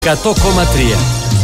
100,3.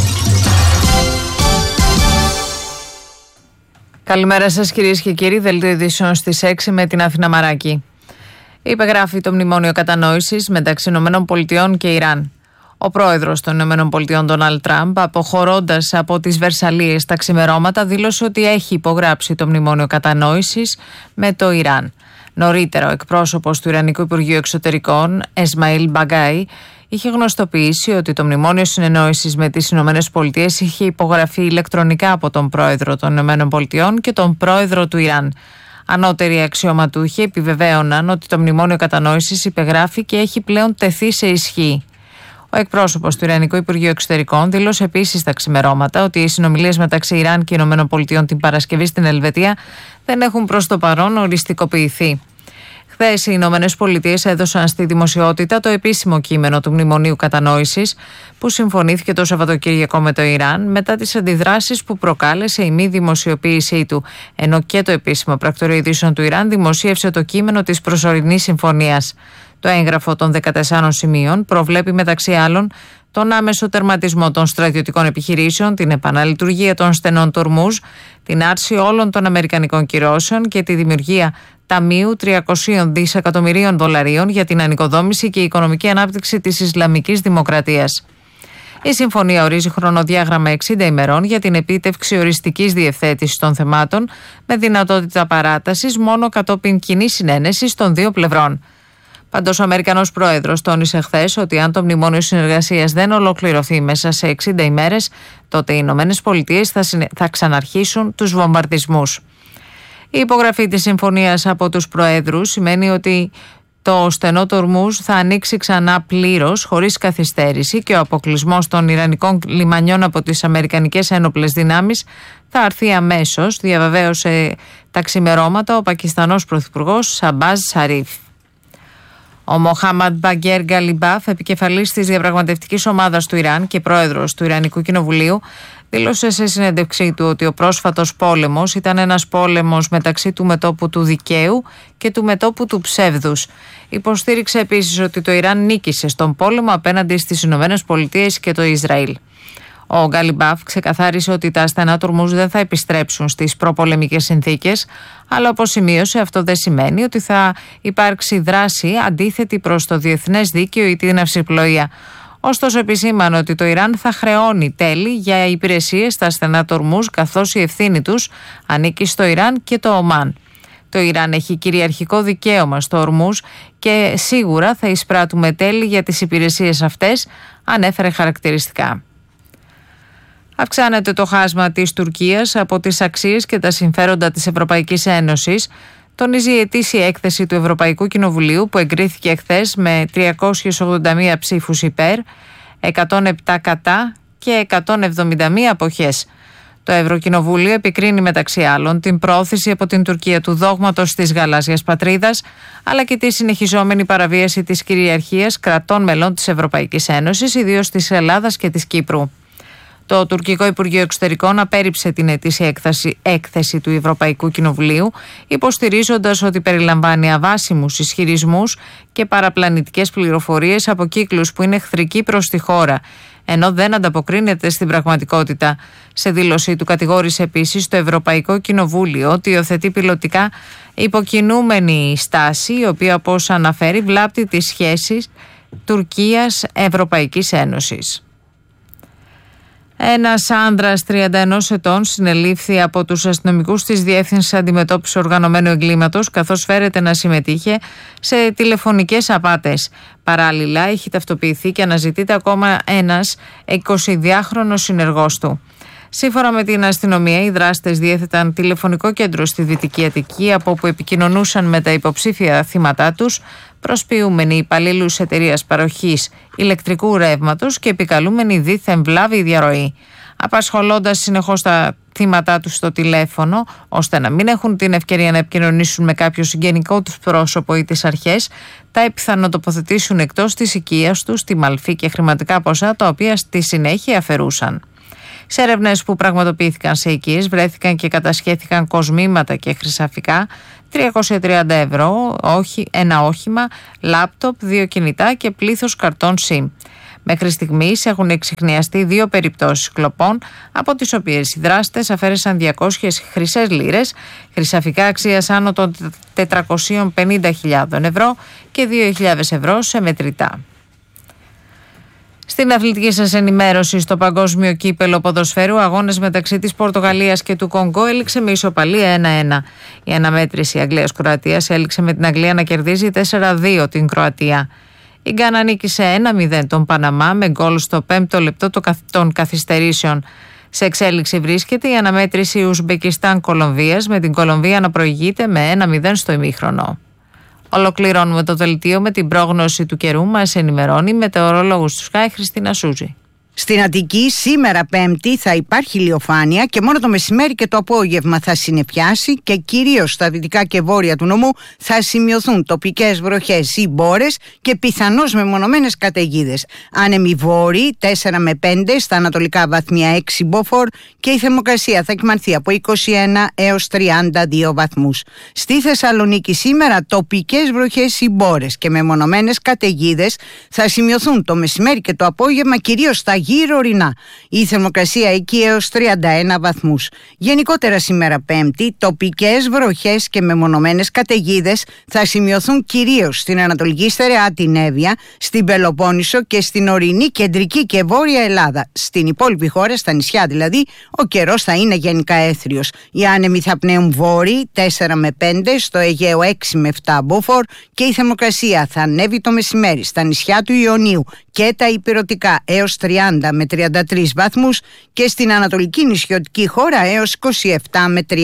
Καλημέρα σας κυρίες και κύριοι, δελτίο ειδήσεων στις 6 με την Αθήνα Μαράκη. Υπεγράφει το μνημόνιο κατανόησης μεταξύ ΗΠΑ και Ιράν. Ο πρόεδρος των ΗΠΑ, Ντόναλντ Τραμπ, αποχωρώντας από τις Βερσαλίες τα ξημερώματα, δήλωσε ότι έχει υπογράψει το μνημόνιο κατανόησης με το Ιράν. Νωρίτερα, ο εκπρόσωπος του Ιρανικού Υπουργείου Εξωτερικών, Εσμαήλ Μπαγκάι, είχε γνωστοποιήσει ότι το μνημόνιο συνεννόησης με τις ΗΠΑ είχε υπογραφεί ηλεκτρονικά από τον πρόεδρο των ΗΠΑ και τον πρόεδρο του Ιράν. Ανώτεροι αξιωματούχοι επιβεβαίωναν ότι το μνημόνιο κατανόησης υπεγράφει και έχει πλέον τεθεί σε ισχύ. Ο εκπρόσωπος του Ιρανικού Υπουργείου Εξωτερικών δήλωσε επίσης στα ξημερώματα ότι οι συνομιλίες μεταξύ Ιράν και ΗΠΑ την Παρασκευή στην Ελβετία δεν έχουν προς το παρόν οριστικοποιηθεί. Χθες οι ΗΠΑ έδωσαν στη δημοσιότητα το επίσημο κείμενο του Μνημονίου Κατανόησης που συμφωνήθηκε το Σαββατοκύριακο με το Ιράν μετά τις αντιδράσεις που προκάλεσε η μη δημοσιοποίησή του, ενώ και το επίσημο πρακτορείο ειδήσεων του Ιράν δημοσίευσε το κείμενο της προσωρινής συμφωνίας. Το έγγραφο των 14 σημείων προβλέπει μεταξύ άλλων τον άμεσο τερματισμό των στρατιωτικών επιχειρήσεων, την επαναλειτουργία των στενών του Ορμούζ, την άρση όλων των αμερικανικών κυρώσεων και τη δημιουργία ταμείου 300 δισεκατομμυρίων δολαρίων για την ανοικοδόμηση και οικονομική ανάπτυξη της Ισλαμικής Δημοκρατίας. Η συμφωνία ορίζει χρονοδιάγραμμα 60 ημερών για την επίτευξη οριστικής διευθέτησης των θεμάτων με δυνατότητα παράτασης μόνο κατόπιν κοινής συνένεσης των δύο πλευρών. Πάντως, ο Αμερικανός πρόεδρος τόνισε χθες ότι αν το μνημόνιο συνεργασίας δεν ολοκληρωθεί μέσα σε 60 ημέρες, τότε οι ΗΠΑ θα ξαναρχίσουν τους βομβαρδισμούς. Η υπογραφή της συμφωνίας από τους προέδρους σημαίνει ότι το στενό του Ορμούζ θα ανοίξει ξανά πλήρως, χωρίς καθυστέρηση, και ο αποκλεισμός των Ιρανικών λιμανιών από τις Αμερικανικές ένοπλες δυνάμεις θα αρθεί αμέσως, διαβεβαίωσε τα ξημερώματα ο Πακιστανός Πρωθυπουργός Σαμπάζ Σαρίφ. Ο Μοχάμαντ Μπαγκέρ Γκαλιμπάφ, επικεφαλής της διαπραγματευτικής ομάδας του Ιράν και πρόεδρος του Ιρανικού Κοινοβουλίου, δήλωσε σε συνέντευξή του ότι ο πρόσφατος πόλεμος ήταν ένας πόλεμος μεταξύ του μετώπου του δικαίου και του μετώπου του ψεύδους. Υποστήριξε επίσης ότι το Ιράν νίκησε στον πόλεμο απέναντι στις ΗΠΑ και το Ισραήλ. Ο Γκαλιμπάφ ξεκαθάρισε ότι τα στενά του Ορμούζ δεν θα επιστρέψουν στις προπολεμικές συνθήκες, αλλά όπως σημείωσε, αυτό δεν σημαίνει ότι θα υπάρξει δράση αντίθετη προς το διεθνές δίκαιο ή την ναυσιπλοεία. Ωστόσο, επισήμανε ότι το Ιράν θα χρεώνει τέλη για υπηρεσίες στα στενά του Ορμούζ, καθώς η ευθύνη τους ανήκει στο Ιράν και το Ομάν. Το Ιράν έχει κυριαρχικό δικαίωμα στο Ορμούζ και σίγουρα θα εισπράττουμε τέλη για τις υπηρεσίες αυτές, ανέφερε χαρακτηριστικά. Αυξάνεται το χάσμα της Τουρκίας από τις αξίες και τα συμφέροντα της Ευρωπαϊκής Ένωσης, τονίζει η ετήσια έκθεση του Ευρωπαϊκού Κοινοβουλίου που εγκρίθηκε χθες με 381 ψήφους υπέρ, 107 κατά και 171 αποχές. Το Ευρωκοινοβούλιο επικρίνει μεταξύ άλλων την πρόθεση από την Τουρκία του δόγματος της γαλάζιας πατρίδας, αλλά και τη συνεχιζόμενη παραβίαση της κυριαρχίας κρατών μελών της Ευρωπαϊκής Ένωσης, ιδίως της Ελλάδας και της Κύπρου. Το Τουρκικό Υπουργείο Εξωτερικών απέρριψε την ετήσια έκθεση του Ευρωπαϊκού Κοινοβουλίου, υποστηρίζοντας ότι περιλαμβάνει αβάσιμους ισχυρισμούς και παραπλανητικές πληροφορίες από κύκλους που είναι εχθρικοί προς τη χώρα, ενώ δεν ανταποκρίνεται στην πραγματικότητα. Σε δήλωσή του κατηγόρησε επίσης το Ευρωπαϊκό Κοινοβούλιο ότι υιοθετεί πιλωτικά υποκινούμενη στάση, η οποία, όπως αναφέρει, βλάπτει τις σχέσεις Τουρκίας-Ευρωπαϊκής Ένωσης. Ένας άνδρας 31 ετών συνελήφθη από τους αστυνομικούς της Διεύθυνσης Αντιμετώπισης Οργανωμένου Εγκλήματος, καθώς φέρεται να συμμετείχε σε τηλεφωνικές απάτες. Παράλληλα, έχει ταυτοποιηθεί και αναζητείται ακόμα ένας 22χρονος συνεργός του. Σύμφωνα με την αστυνομία, οι δράστες διέθεταν τηλεφωνικό κέντρο στη Δυτική Αττική, από όπου επικοινωνούσαν με τα υποψήφια θύματά τους, προσποιούμενοι υπαλλήλους εταιρείας παροχής ηλεκτρικού ρεύματος και επικαλούμενοι δίθεν βλάβη διαρροή, απασχολώντας συνεχώς τα θύματά τους στο τηλέφωνο, ώστε να μην έχουν την ευκαιρία να επικοινωνήσουν με κάποιο συγγενικό τους πρόσωπο ή τις αρχές, τα επιθανοτοποθετήσουν εκτός της οικίας τους, τη μαλφή και χρηματικά ποσά, τα οποία στη συνέχεια αφαιρούσαν. Σε έρευνες που πραγματοποιήθηκαν σε οικίες βρέθηκαν και κατασχέθηκαν κοσμήματα και χρυσαφικά, 330 ευρώ, ένα όχημα, λάπτοπ, 2 κινητά και πλήθος καρτών SIM. Μέχρι στιγμής έχουν εξιχνιαστεί 2 περιπτώσεις κλοπών, από τις οποίες οι δράστες αφαίρεσαν 200 χρυσές λίρες, χρυσαφικά αξίας άνω των 450.000 ευρώ και 2.000 ευρώ σε μετρητά. Στην αθλητική σας ενημέρωση, στο Παγκόσμιο Κύπελλο Ποδοσφαίρου, ο αγώνας μεταξύ της Πορτογαλίας και του Κονγκό έληξε με ισοπαλία 1-1. Η αναμέτρηση Αγγλίας-Κροατίας έληξε με την Αγγλία να κερδίζει 4-2 την Κροατία. Η Γκάνα νίκησε 1-0 τον Παναμά με γκολ στο 5ο λεπτό των καθυστερήσεων. Σε εξέλιξη βρίσκεται η αναμέτρηση Ουσμπεκιστάν-Κολομβίας, με την Κολομβία να προηγείται με 1-0 στο ημίχρονο. Ολοκληρώνουμε το δελτίο με την πρόγνωση του καιρού. Μας ενημερώνει η μετεωρολόγος του Sky Χριστίνα Σούζη. Στην Αττική σήμερα Πέμπτη θα υπάρχει ηλιοφάνεια και μόνο το μεσημέρι και το απόγευμα θα συννεφιάσει και κυρίως στα δυτικά και βόρεια του νομού θα σημειωθούν τοπικές βροχές ή μπόρες και πιθανώς μεμονωμένες καταιγίδες. Άνεμοι βόρειοι 4 με 5, στα ανατολικά βαθμία 6 μποφόρ και η θερμοκρασία θα κυμανθεί από 21 έως 32 βαθμούς. Στη Θεσσαλονίκη σήμερα τοπικές βροχές ή μπόρες και μεμονωμένες καταιγίδες θα σημειωθούν το μεσημέρι και το απόγευμα κυρίως στα γύρω ορεινά. Η θερμοκρασία εκεί έως 31 βαθμούς. Γενικότερα σήμερα Πέμπτη, τοπικές βροχές και μεμονωμένες καταιγίδες θα σημειωθούν κυρίως στην Ανατολική Στερεά, την Εύβοια, στην Πελοπόννησο και στην ορεινή κεντρική και βόρεια Ελλάδα. Στην υπόλοιπη χώρα, στα νησιά δηλαδή, ο καιρός θα είναι γενικά έθριος. Οι άνεμοι θα πνέουν βόρειοι 4 με 5, στο Αιγαίο 6 με 7 μποφόρ και η θερμοκρασία θα ανέβει το μεσημέρι στα νησιά του Ιωνίου και τα ηπειρωτικά έως 30 με 33 βαθμούς και στην ανατολική νησιωτική χώρα έως 27 με 30.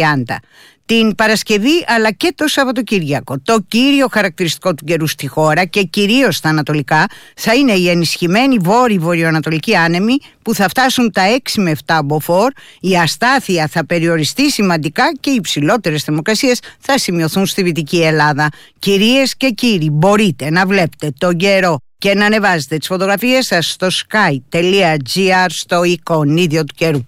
Την Παρασκευή αλλά και το Σαββατοκύριακο, το κύριο χαρακτηριστικό του καιρού στη χώρα και κυρίως στα ανατολικά θα είναι οι ενισχυμένοι βόρειο-βορειοανατολικοί άνεμοι που θα φτάσουν τα 6 με 7 μποφόρ, η αστάθεια θα περιοριστεί σημαντικά και οι υψηλότερες θερμοκρασίες θα σημειωθούν στη Δυτική Ελλάδα. Κυρίες και κύριοι, μπορείτε να βλέπετε τον καιρό και να ανεβάζετε τις φωτογραφίες σας στο sky.gr, στο εικονίδιο του καιρού.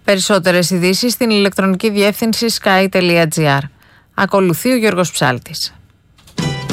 Περισσότερες ειδήσεις στην ηλεκτρονική διεύθυνση sky.gr. Ακολουθεί ο Γιώργος Ψάλτης.